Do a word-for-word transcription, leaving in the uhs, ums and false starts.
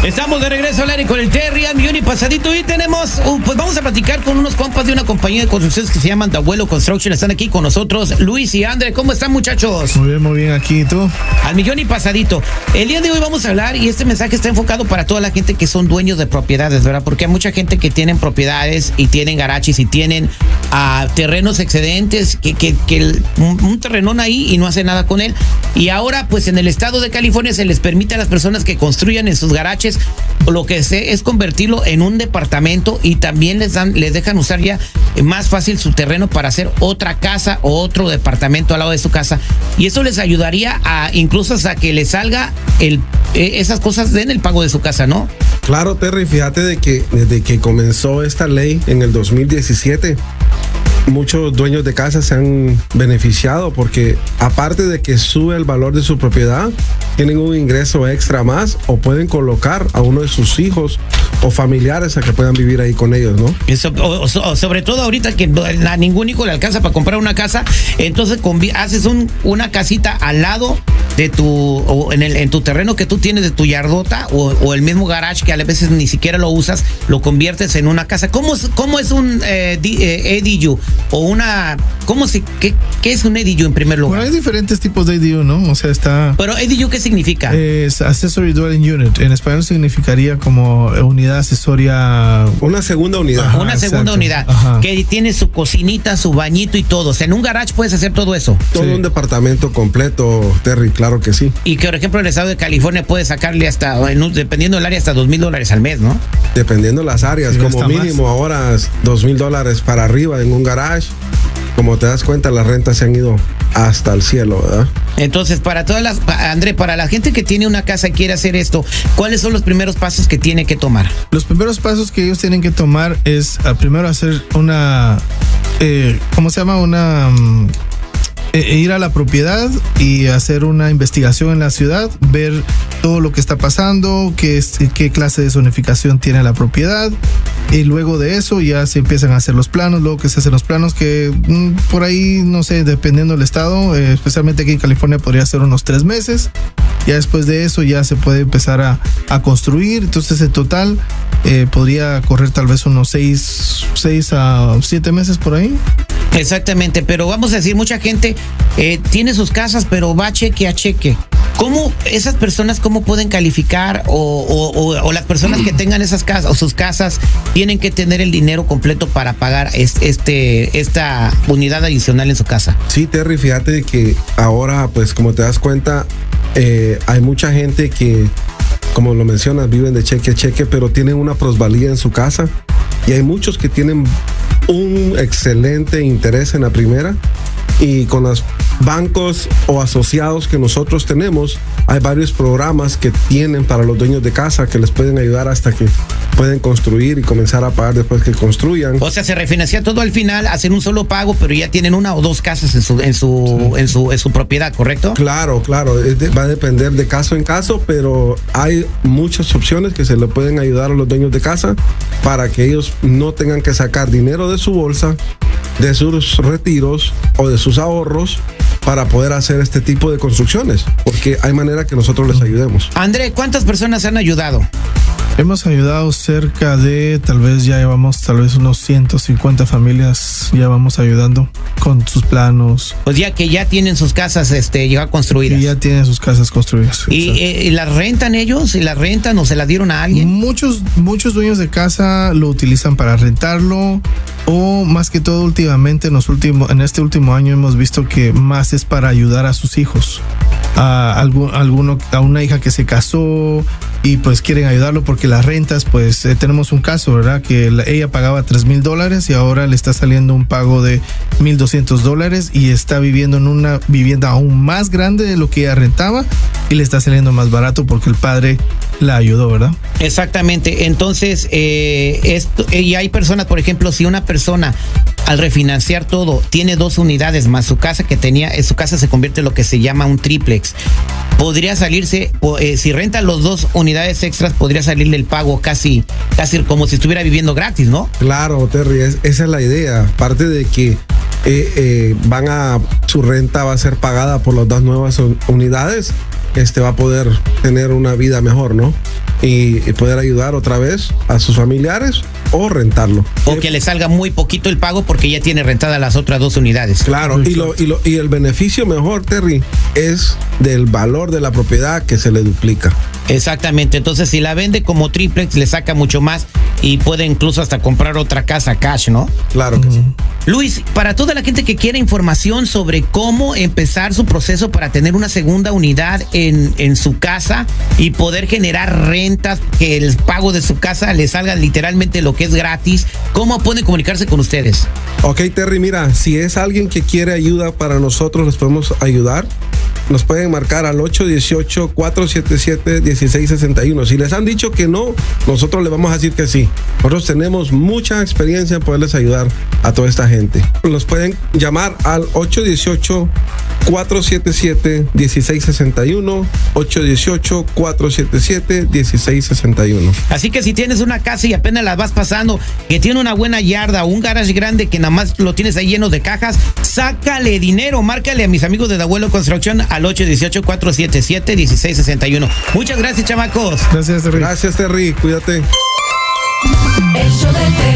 Estamos de regreso al aire con el Terry, al millón y pasadito, y tenemos, uh, pues vamos a platicar con unos compas de una compañía de construcciones que se llaman The Abuelo Construction. Están aquí con nosotros Luis y André. ¿Cómo están, muchachos? Muy bien, muy bien, aquí, ¿y tú? Al millón y pasadito. El día de hoy vamos a hablar, y este mensaje está enfocado para toda la gente que son dueños de propiedades, ¿verdad? Porque hay mucha gente que tienen propiedades y tienen garajes y tienen uh, terrenos excedentes, que, que, que el, un, un terrenón ahí y no hace nada con él. Y ahora, pues en el estado de California se les permite a las personas que construyan en sus garajes, lo que sé es convertirlo en un departamento, y también les dan, les dejan usar ya más fácil su terreno para hacer otra casa o otro departamento al lado de su casa, y eso les ayudaría a incluso hasta que les salga el, esas cosas en el pago de su casa, ¿no? Claro, Terry, fíjate de que desde que comenzó esta ley en el dos mil diecisiete, muchos dueños de casa se han beneficiado porque aparte de que sube el valor de su propiedad, tienen un ingreso extra más, o pueden colocar a uno de sus hijos o familiares a que puedan vivir ahí con ellos, ¿no? Eso, o, o, sobre todo ahorita que a ningún hijo le alcanza para comprar una casa, entonces haces un, una casita al lado de tu, o en, el, en tu terreno que tú tienes de tu yardota, o, o el mismo garage que a veces ni siquiera lo usas, lo conviertes en una casa. ¿Cómo es, cómo es un eh, eh, A D U? O una, ¿cómo se, qué, qué es un A D U en primer lugar? Bueno, hay diferentes tipos de A D U, ¿no? O sea, está... Pero A D U, ¿qué significa? Es Accessory Dwelling Unit. En español significaría como unidad accesoria. Una segunda unidad. Ajá, una segunda exacto. unidad. Ajá. Que tiene su cocinita, su bañito y todo. O sea, en un garage puedes hacer todo eso. Todo sí. Un departamento completo, Terry, claro que sí. Y que, por ejemplo, en el estado de California puedes sacarle hasta, dependiendo del área, hasta dos mil dólares al mes, ¿no? Dependiendo las áreas, sí, como mínimo más. Ahora dos mil dólares para arriba en un garage. Como te das cuenta, las rentas se han ido hasta el cielo, ¿verdad? Entonces, para todas las, André, para la gente que tiene una casa y quiere hacer esto, ¿cuáles son los primeros pasos que tiene que tomar? Los primeros pasos que ellos tienen que tomar es uh, primero hacer una, eh, ¿cómo se llama? Una... Um, E ir a la propiedad y hacer una investigación en la ciudad, ver todo lo que está pasando, qué, es, qué clase de zonificación tiene la propiedad, y luego de eso ya se empiezan a hacer los planos. Luego que se hacen los planos, que mmm, por ahí, no sé, dependiendo del estado, eh, especialmente aquí en California podría ser unos tres meses. Ya después de eso ya se puede empezar a, a construir. Entonces en total eh, podría correr tal vez unos seis, seis a siete meses por ahí. Exactamente, pero vamos a decir, mucha gente eh, tiene sus casas, pero va cheque a cheque. ¿Cómo esas personas, cómo pueden calificar, o, o, o, o las personas que tengan esas casas o sus casas tienen que tener el dinero completo para pagar este, esta unidad adicional en su casa? Sí, Terry, fíjate que ahora, pues como te das cuenta, eh, hay mucha gente que, como lo mencionas, viven de cheque a cheque, pero tienen una plusvalía en su casa, y hay muchos que tienen un excelente interés en la primera, y con los bancos o asociados que nosotros tenemos, hay varios programas que tienen para los dueños de casa que les pueden ayudar hasta que pueden construir y comenzar a pagar después que construyan. O sea, se refinancia todo al final, hacen un solo pago, pero ya tienen una o dos casas en su en su sí. en su en su propiedad, ¿correcto? Claro, claro, es de, va a depender de caso en caso, pero hay muchas opciones que se le pueden ayudar a los dueños de casa para que ellos no tengan que sacar dinero de su bolsa, de sus retiros o de sus ahorros, para poder hacer este tipo de construcciones, porque hay manera que nosotros les ayudemos. André, ¿cuántas personas han ayudado? Hemos ayudado cerca de, tal vez ya llevamos tal vez unos ciento cincuenta familias, ya vamos ayudando con sus planos. Pues ya que ya tienen sus casas este, ya construidas. Y ya tienen sus casas construidas. ¿Y, eh, ¿Y las rentan ellos? ¿Y las rentan o se las dieron a alguien? Muchos, muchos dueños de casa lo utilizan para rentarlo, o más que todo últimamente en, los últimos, en este último año hemos visto que más es para ayudar a sus hijos. A, algún, alguno, a una hija que se casó y pues quieren ayudarlo porque las rentas, pues eh, tenemos un caso, ¿verdad? Que la, ella pagaba tres mil dólares y ahora le está saliendo un pago de mil doscientos dólares, y está viviendo en una vivienda aún más grande de lo que ella rentaba, y le está saliendo más barato porque el padre la ayudó, ¿verdad? Exactamente. Entonces, eh, esto, y hay personas, por ejemplo, si una persona al refinanciar todo tiene dos unidades más su casa que tenía, su casa se convierte en lo que se llama un triplex, podría salirse, eh, si renta los dos unidades extras, podría salirle el pago casi, casi como si estuviera viviendo gratis, ¿no? Claro, Terry, es, esa es la idea. Aparte de que eh, eh, van a, su renta va a ser pagada por las dos nuevas unidades, este va a poder tener una vida mejor, ¿no? y, y poder ayudar otra vez a sus familiares o rentarlo. O que le salga muy poquito el pago porque ya tiene rentadas las otras dos unidades. Claro, y, lo, y, lo, y el beneficio mejor, Terry, es del valor de la propiedad que se le duplica. Exactamente, entonces si la vende como triplex le saca mucho más y puede incluso hasta comprar otra casa cash, ¿no? Claro que Uh-huh. sí. Luis, para toda la gente que quiera información sobre cómo empezar su proceso para tener una segunda unidad en, en su casa y poder generar rentas, que el pago de su casa le salga literalmente lo que es gratis, ¿cómo pueden comunicarse con ustedes? Ok, Terry, mira, si es alguien que quiere ayuda para nosotros, les podemos ayudar. Nos pueden marcar al ocho uno ocho, cuatro siete siete, uno seis seis uno. Si les han dicho que no, nosotros les vamos a decir que sí. Nosotros tenemos mucha experiencia en poderles ayudar a toda esta gente. Nos pueden llamar al ocho uno ocho, cuatro siete siete, uno seis seis uno, ocho uno ocho, cuatro siete siete, uno seis seis uno. Así que si tienes una casa y apenas la vas pasando, que tiene una buena yarda o un garage grande que nada más lo tienes ahí lleno de cajas, sácale dinero, márcale a mis amigos de The Abuelo Construction al ocho uno ocho, cuatro siete siete, uno seis seis uno. Muchas gracias, chamacos. Gracias, Terry. Gracias, Terry. Cuídate. El show del